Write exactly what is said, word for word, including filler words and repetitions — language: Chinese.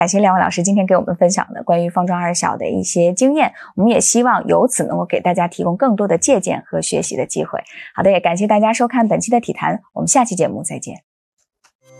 感谢两位老师今天给我们分享的关于方庄二小的一些经验，我们也希望由此能够给大家提供更多的借鉴和学习的机会。好的，也感谢大家收看本期的体坛，我们下期节目再见。